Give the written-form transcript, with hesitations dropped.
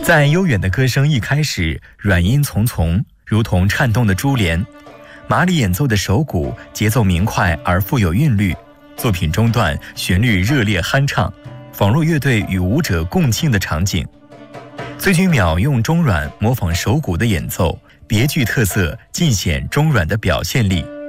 在悠远的歌声一开始，软音丛丛，如同颤动的珠帘。马里演奏的手鼓节奏明快而富有韵律，作品中段旋律热烈酣畅，仿若乐队与舞者共庆的场景。崔君淼用中阮模仿手鼓的演奏，别具特色，尽显中阮的表现力。